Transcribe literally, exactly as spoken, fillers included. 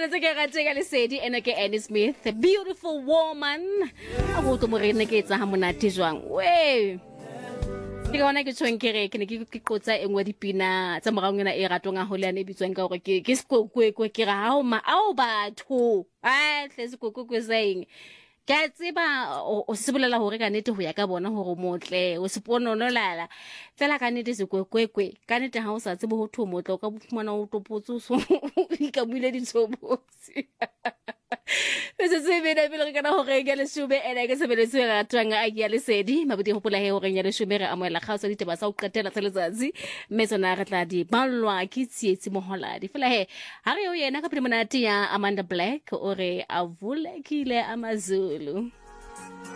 Manetse ke ratse ka lesedi ene ke Annie Smith, a beautiful woman. A go to mo rene ke tsa ha monate jwang. We. Ke gona ke tshweng ke re ke ne ke ke qotsa engwe dipina tsa morao ngena e ratwang a hole ane bitswang ka gore ke ke sekokwe ke ra ha o ma ao batho. Ah, hle sekokwe saying. Ke a tseba o se bolela hore ka nete ho ya ka bona hore motle o se pononolala fela ka nete sekwekwekwe ka nete ha o sa tsebe ho thwe motle o ka bofumana o topotse so ka buile ditsobotsi se se bena pele re kana hore ke le shube ene ke sebeletse re ratwang a ke ya lesedi mabuti hopola he hore ya le shube re amoela kgaotsa ditaba sa o qetela tsa letsatsi mme tsona re tla di ballwa ke tsietsi moholadi fela he ha re yo yena ka pele monate ya Amanda Black ore avulekile amazulu.